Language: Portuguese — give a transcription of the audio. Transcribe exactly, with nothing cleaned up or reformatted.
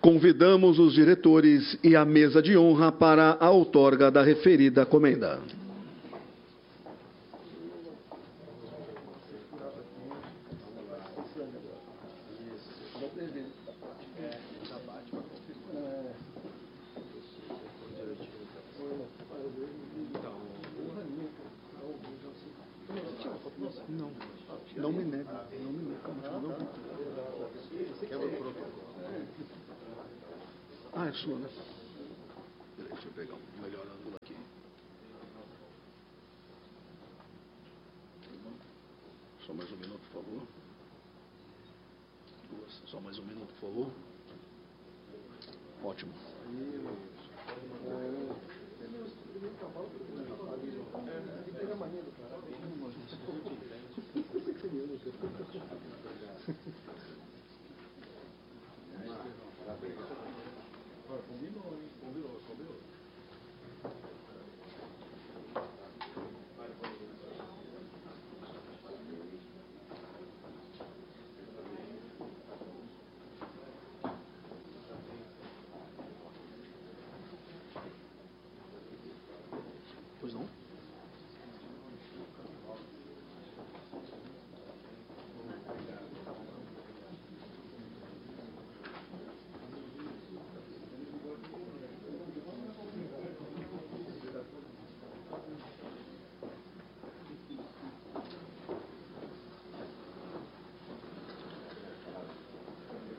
Convidamos os diretores e a mesa de honra para a outorga da referida comenda. Não, não me nego, não me nego. Ah, é sua, né? Deixa eu pegar um melhor ângulo aqui. Só mais um minuto, por favor. Duas, só mais um minuto, por favor. Ótimo. Combinou, hein? Combinou, combinou.